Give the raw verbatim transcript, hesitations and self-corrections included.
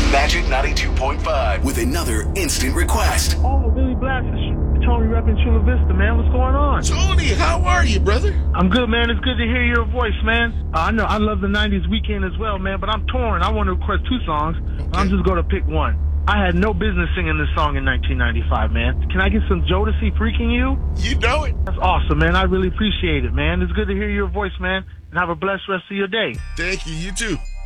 Magic ninety-two point five with another instant request. Oh, Billy Blast is Tony repping Chula Vista, man. What's going on? Tony, how are you, brother? I'm good, man. It's good to hear your voice, man. Uh, I know I love the nineties weekend as well, man, but I'm torn. I want to request two songs. Okay. I'm just going to pick one. I had no business singing this song in nineteen ninety-five, man. Can I get some Jodeci, Freaking You? You know it. That's awesome, man. I really appreciate it, man. It's good to hear your voice, man. And have a blessed rest of your day. Thank you. You too.